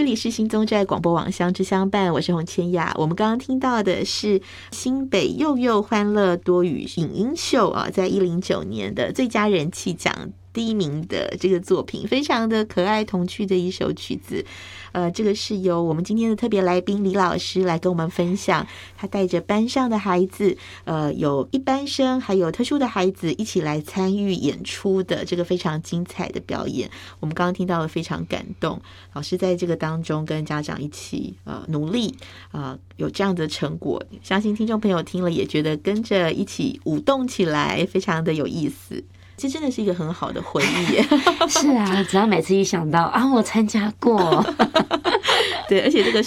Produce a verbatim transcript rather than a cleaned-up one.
里是新宗寨广播网乡之相伴，我是洪千雅。我们刚刚听到的是新北幼幼欢乐多语影音秀啊，在一零九年的最佳人气奖第一名的这个作品，非常的可爱童趣的一首曲子。呃，这个是由我们今天的特别来宾李老师来跟我们分享，他带着班上的孩子，呃，有一般生还有特殊的孩子一起来参与演出的这个非常精彩的表演。我们刚刚听到了非常感动，老师在这个当中跟家长一起呃努力，呃有这样的成果，相信听众朋友听了也觉得跟着一起舞动起来，非常的有意思。这真的是一个很好的回忆耶。 是啊，只要每次一想到啊，我参加过。 对，而且这个